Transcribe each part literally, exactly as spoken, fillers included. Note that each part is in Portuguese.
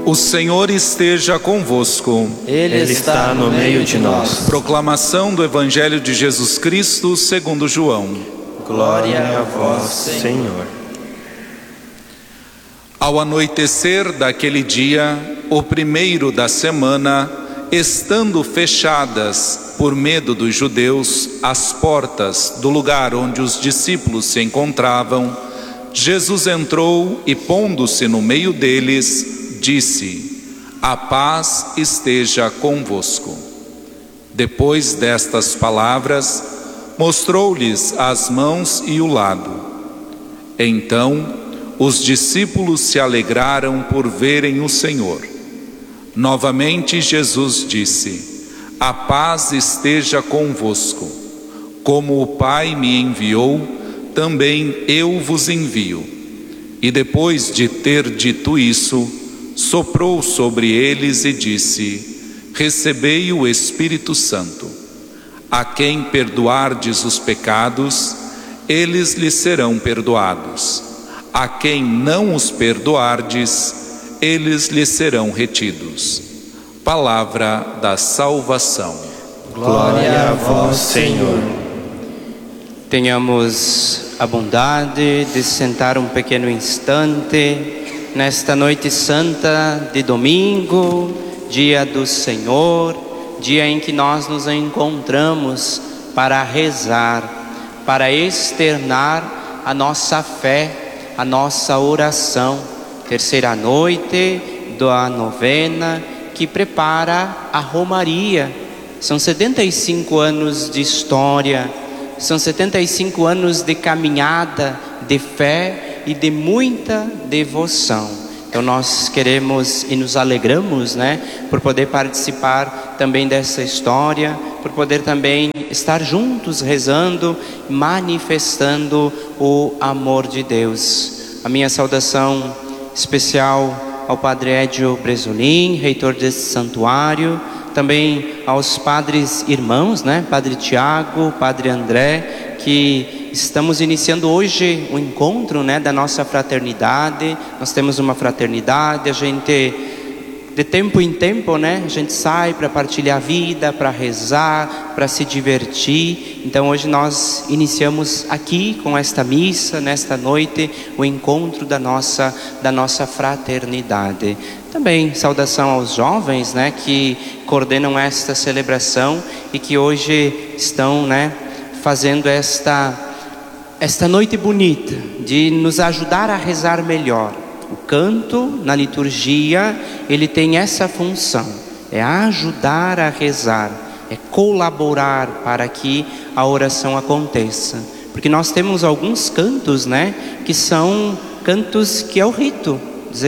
O Senhor esteja convosco. Ele está no meio de nós. Proclamação do Evangelho de Jesus Cristo segundo João. Glória a vós, Senhor. Ao anoitecer daquele dia, o primeiro da semana, estando fechadas, por medo dos judeus, as portas do lugar onde os discípulos se encontravam, Jesus entrou e, pondo-se no meio deles, disse: a paz esteja convosco. Depois destas palavras, mostrou-lhes as mãos e o lado. Então, os discípulos se alegraram por verem o Senhor. Novamente Jesus disse: a paz esteja convosco. Como o Pai me enviou, também eu vos envio. E depois de ter dito isso, soprou sobre eles e disse: recebei o Espírito Santo. A quem perdoardes os pecados, eles lhes serão perdoados. A quem não os perdoardes, eles lhes serão retidos. Palavra da salvação. Glória a vós, Senhor. Tenhamos a bondade de sentar um pequeno instante nesta noite santa de domingo, dia do Senhor, dia em que nós nos encontramos para rezar, para externar a nossa fé, a nossa oração. Terceira noite da novena que prepara a Romaria. São setenta e cinco anos de história, são setenta e cinco anos de caminhada, de fé e de muita devoção. Então nós queremos e nos alegramos, né, por poder participar também dessa história, por poder também estar juntos rezando, manifestando o amor de Deus. A minha saudação especial ao Padre Edio Bresolin, reitor desse santuário, também aos padres irmãos, né, Padre Tiago, Padre André, que estamos iniciando hoje o encontro, né, da nossa fraternidade. Nós temos uma fraternidade, a gente de tempo em tempo, né, a gente sai para partilhar a vida, para rezar, para se divertir. Então hoje nós iniciamos aqui com esta missa, nesta noite, o encontro da nossa, da nossa fraternidade. Também saudação aos jovens, né, que coordenam esta celebração e que hoje estão, né, fazendo esta, esta noite bonita de nos ajudar a rezar melhor. O canto na liturgia, ele tem essa função, é ajudar a rezar, é colaborar para que a oração aconteça. Porque nós temos alguns cantos, né, que são cantos que é o rito,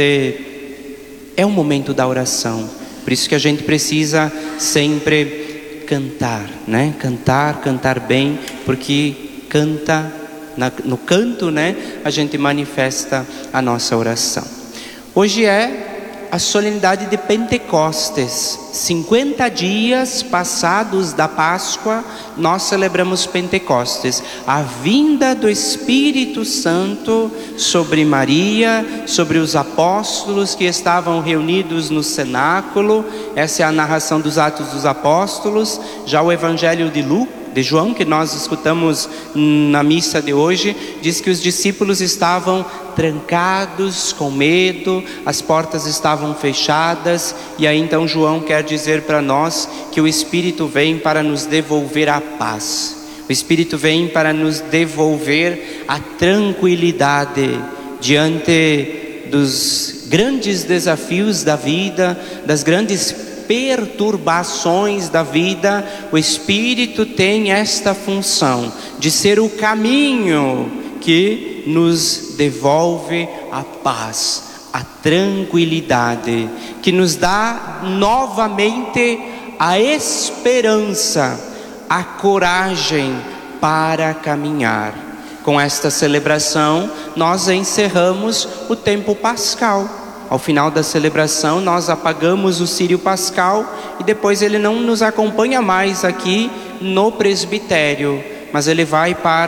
dizer, é o momento da oração. Por isso que a gente precisa sempre cantar, né, cantar, cantar bem, porque canta Na, no canto, né, a gente manifesta a nossa oração. Hoje é a solenidade de Pentecostes. cinquenta dias passados da Páscoa, nós celebramos Pentecostes, a vinda do Espírito Santo sobre Maria, sobre os apóstolos que estavam reunidos no cenáculo. Essa é a narração dos Atos dos Apóstolos. Já o Evangelho de Lucas, de João, que nós escutamos na missa de hoje, diz que os discípulos estavam trancados, com medo, as portas estavam fechadas, e aí então João quer dizer para nós que o Espírito vem para nos devolver a paz, o Espírito vem para nos devolver a tranquilidade diante dos grandes desafios da vida, das grandes perturbações da vida. O Espírito tem esta função de ser o caminho que nos devolve a paz, a tranquilidade, que nos dá novamente a esperança, a coragem para caminhar. Com esta celebração, nós encerramos o tempo pascal. Ao final da celebração, nós apagamos o círio pascal e depois ele não nos acompanha mais aqui no presbitério, mas ele vai para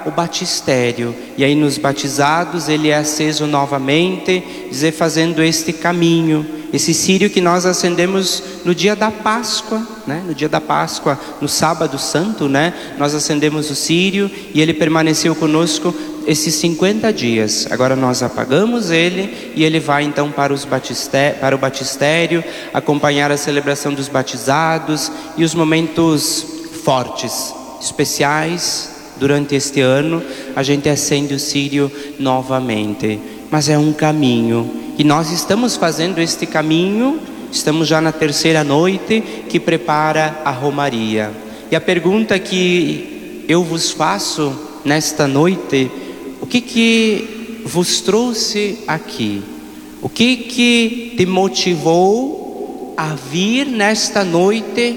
o batistério. E aí nos batizados ele é aceso novamente, dizer, fazendo este caminho. Esse círio que nós acendemos no dia da Páscoa, né? No dia da Páscoa, no sábado santo, né? Nós acendemos o círio e ele permaneceu conosco esses cinquenta dias. Agora nós apagamos ele e ele vai então para, os batisté para o batistério, acompanhar a celebração dos batizados e os momentos fortes, especiais. Durante este ano a gente acende o círio novamente, mas é um caminho e nós estamos fazendo este caminho. Estamos já na terceira noite que prepara a Romaria. E a pergunta que eu vos faço nesta noite: o que que vos trouxe aqui? O que que te motivou a vir nesta noite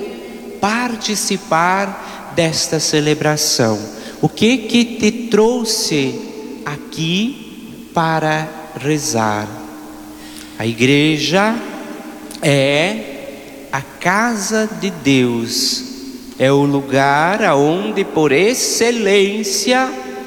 participar desta celebração? O que que te trouxe aqui para rezar? A igreja é a casa de Deus, é o lugar aonde por excelência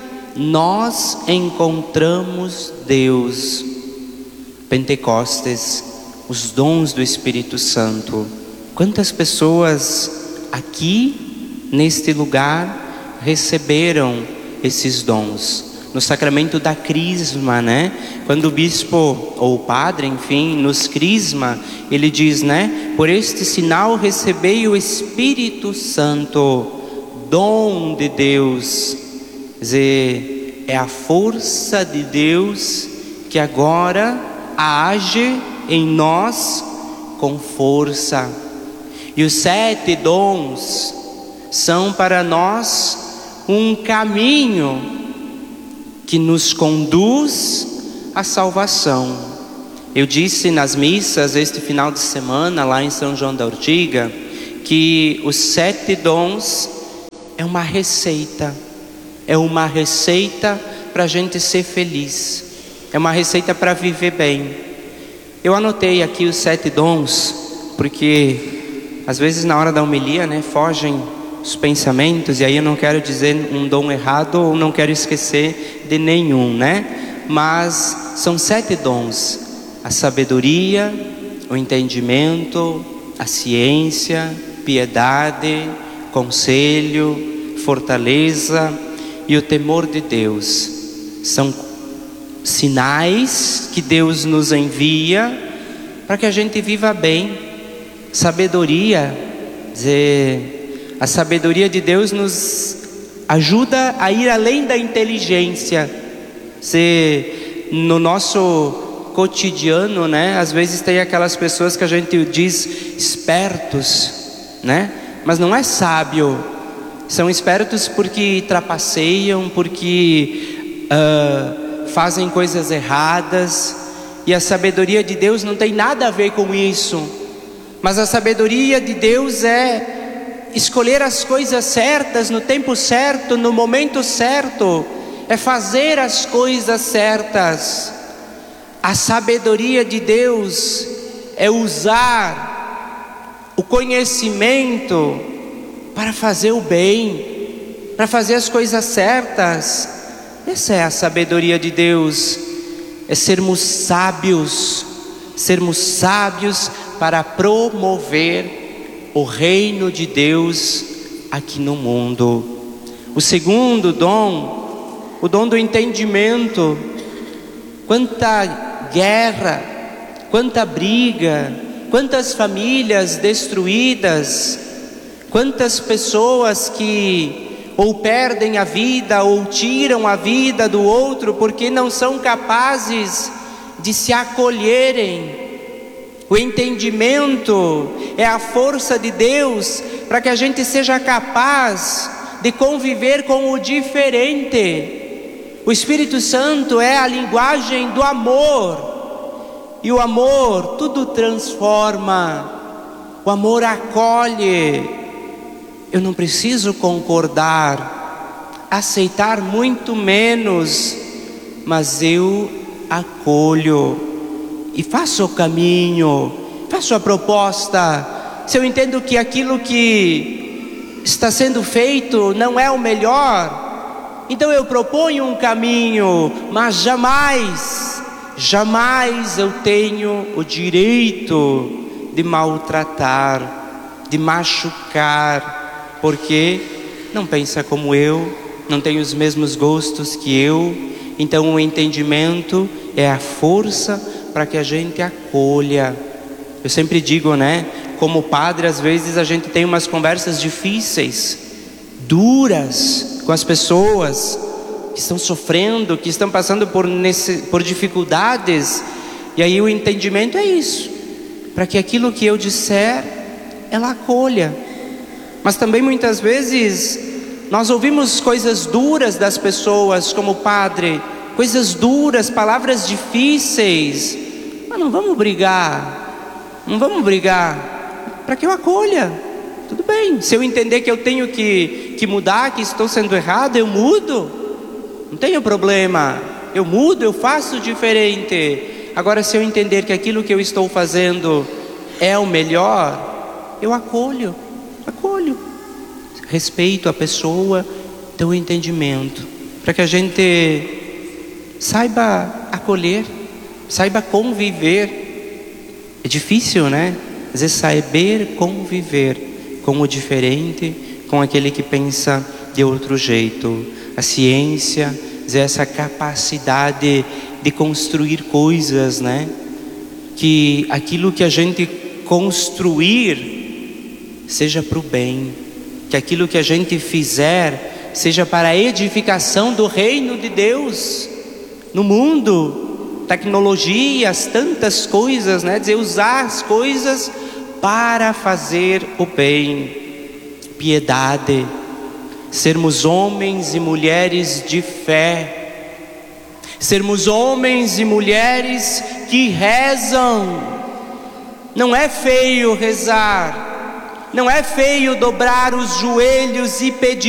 nós encontramos Deus. Pentecostes, os dons do Espírito Santo. Quantas pessoas aqui neste lugar receberam esses dons? No sacramento da crisma, né? Quando o bispo ou o padre, enfim, nos crisma, ele diz, né? Por este sinal recebei o Espírito Santo, dom de Deus. Quer dizer, é a força de Deus que agora age em nós com força. E os sete dons são para nós um caminho que nos conduz à salvação. Eu disse nas missas este final de semana lá em São João da Ortiga que os sete dons é uma receita, é uma receita para a gente ser feliz, é uma receita para viver bem. Eu anotei aqui os sete dons porque às vezes na hora da homilia, né, fogem os pensamentos, e aí eu não quero dizer um dom errado ou não quero esquecer de nenhum, né? Mas são sete dons: a sabedoria, o entendimento, a ciência, piedade, conselho, fortaleza e o temor de Deus. São sinais que Deus nos envia para que a gente viva bem. Sabedoria, dizer, a sabedoria de Deus nos ajuda a ir além da inteligência. Se no nosso cotidiano, né, às vezes tem aquelas pessoas que a gente diz espertos, né, mas não é sábio. São espertos porque trapaceiam, porque uh, fazem coisas erradas. E a sabedoria de Deus não tem nada a ver com isso. Mas a sabedoria de Deus é escolher as coisas certas no tempo certo, no momento certo, é fazer as coisas certas. A sabedoria de Deus é usar o conhecimento para fazer o bem, para fazer as coisas certas. Essa é a sabedoria de Deus, é sermos sábios, sermos sábios para promover o reino de Deus aqui no mundo. O segundo dom, o dom do entendimento. Quanta guerra, quanta briga, quantas famílias destruídas, quantas pessoas que ou perdem a vida ou tiram a vida do outro porque não são capazes de se acolherem. O entendimento é a força de Deus para que a gente seja capaz de conviver com o diferente. O Espírito Santo é a linguagem do amor. E o amor tudo transforma. O amor acolhe. Eu não preciso concordar, aceitar muito menos, mas eu acolho. E faço o caminho, faço a proposta. Se eu entendo que aquilo que está sendo feito não é o melhor, Então eu proponho um caminho, mas jamais, jamais eu tenho o direito de maltratar, de machucar, porque não pensa como eu, não tem os mesmos gostos que eu. Então o entendimento é a força para que a gente acolha. Eu sempre digo, né? Como padre, às vezes a gente tem umas conversas difíceis, duras, com as pessoas que estão sofrendo, que estão passando por, nesse, por dificuldades. E aí o entendimento é isso, para que aquilo que eu disser, ela acolha. Mas também muitas vezes nós ouvimos coisas duras das pessoas como padre, coisas duras, palavras difíceis. Mas não vamos brigar, não vamos brigar, para que eu acolha. Tudo bem, se eu entender que eu tenho que, que mudar, que estou sendo errado, eu mudo, não tenho problema, eu mudo, eu faço diferente. Agora, se eu entender que aquilo que eu estou fazendo é o melhor, eu acolho, acolho, respeito a pessoa, dou o entendimento, para que a gente saiba acolher, saiba conviver. É difícil, né? Às vezes saber conviver com o diferente, com aquele que pensa de outro jeito. A ciência é essa capacidade de construir coisas, né? Que aquilo que a gente construir seja para o bem, que aquilo que a gente fizer seja para a edificação do reino de Deus no mundo. Tecnologias, tantas coisas, né? Dizer, usar as coisas para fazer o bem. Piedade, sermos homens e mulheres de fé, sermos homens e mulheres que rezam. Não é feio rezar, não é feio dobrar os joelhos e pedir